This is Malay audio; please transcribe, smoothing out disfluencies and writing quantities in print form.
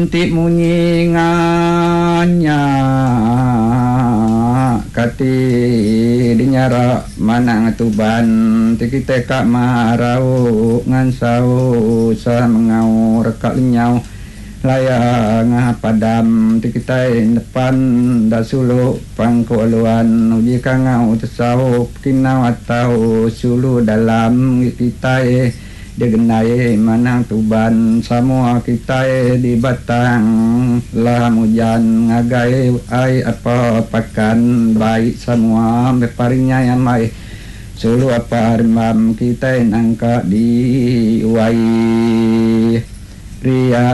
ti munyi nganya kati dinyara manang tuban ti kita kak marau ngan sau sa mengau rekak linyau layang padam ti kita depan da sulu pangkoluan uji kangau tesau kinau atau sulu dalam kita digenai manang tuban semua kita di batang lah hujan ngagai ai apa pakan baik semua beparinya yang mai sulu apa rimam kita nangka di wai ria